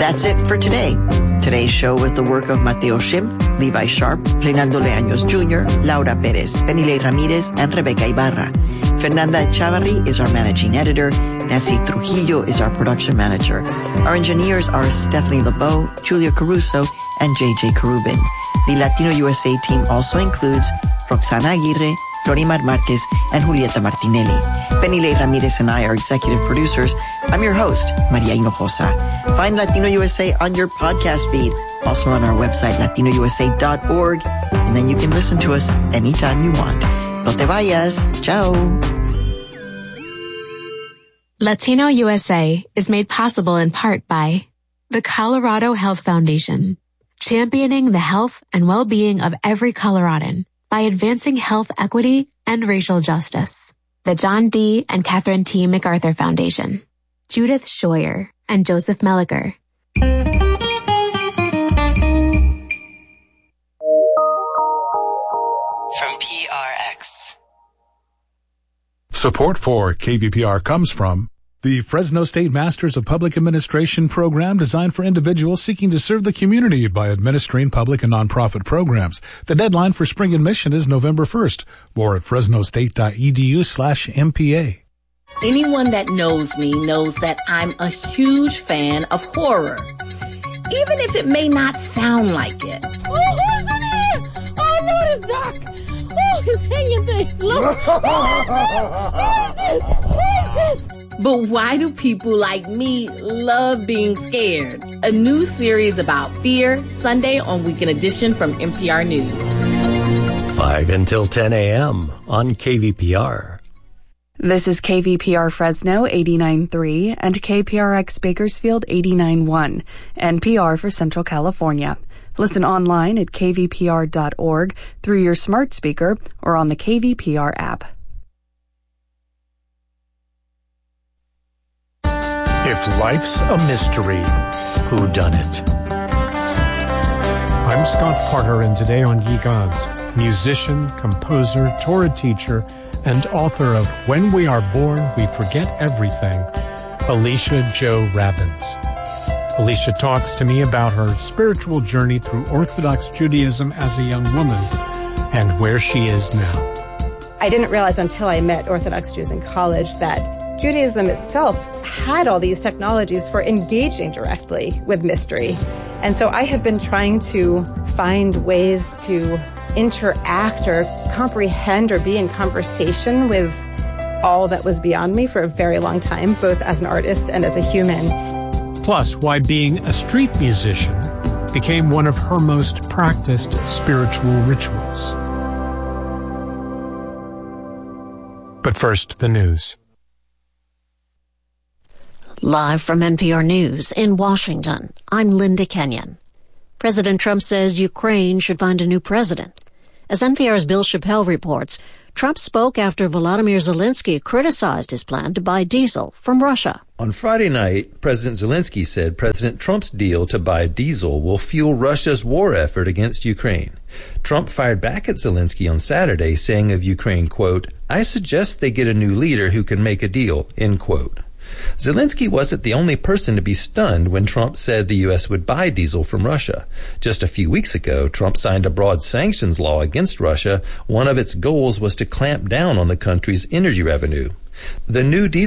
That's it for today. Today's show was the work of Mateo Schimpf, Levi Sharp, Reynaldo Leaños Jr., Laura Perez, Penile Ramirez, and Rebecca Ibarra. Fernanda Chavarri is our managing editor. Nancy Trujillo is our production manager. Our engineers are Stephanie LeBeau, Julia Caruso, and JJ Carubin. The Latino USA team also includes Roxana Aguirre, Florimar Marquez, and Julieta Martinelli. Penile Ramirez and I are executive producers. I'm your host, Maria Hinojosa. Find Latino USA on your podcast feed, also on our website, latinousa.org, and then you can listen to us anytime you want. No te vayas. Ciao. Latino USA is made possible in part by the Colorado Health Foundation, championing the health and well-being of every Coloradan by advancing health equity and racial justice. The John D. and Catherine T. MacArthur Foundation, Judith Scheuer and Joseph Melliker. From PRX. Support for KVPR comes from the Fresno State Masters of Public Administration program designed for individuals seeking to serve the community by administering public and nonprofit programs. The deadline for spring admission is November 1st. More at fresnostate.edu/MPA. Anyone that knows me knows that I'm a huge fan of horror, even if it may not sound like it. Oh, who's in here? Oh, Lord, it's dark. Oh, it's hanging things. Look. What is this? But why do people like me love being scared? A new series about fear, Sunday on Weekend Edition from NPR News. 5 until 10 a.m. on KVPR. This is KVPR Fresno 89.3 and KPRX Bakersfield 89.1, NPR for Central California. Listen online at kvpr.org through your smart speaker or on the KVPR app. If life's a mystery, who done it? I'm Scott Carter, and today on Ye Gods, musician, composer, Torah teacher, and author of When We Are Born, We Forget Everything, Alicia Jo Rabbins. Alicia talks to me about her spiritual journey through Orthodox Judaism as a young woman and where she is now. I didn't realize until I met Orthodox Jews in college that Judaism itself had all these technologies for engaging directly with mystery. And so I have been trying to find ways to interact or comprehend or be in conversation with all that was beyond me for a very long time, both as an artist and as a human. Plus, why being a street musician became one of her most practiced spiritual rituals. But first, the news. Live from NPR News in Washington, I'm Linda Kenyon. President Trump says Ukraine should find a new president. As NPR's Bill Chappell reports, Trump spoke after Volodymyr Zelensky criticized his plan to buy diesel from Russia. On Friday night, President Zelensky said President Trump's deal to buy diesel will fuel Russia's war effort against Ukraine. Trump fired back at Zelensky on Saturday, saying of Ukraine, quote, "I suggest they get a new leader who can make a deal," end quote. Zelensky wasn't the only person to be stunned when Trump said the U.S. would buy diesel from Russia. Just a few weeks ago, Trump signed a broad sanctions law against Russia. One of its goals was to clamp down on the country's energy revenue. The new diesel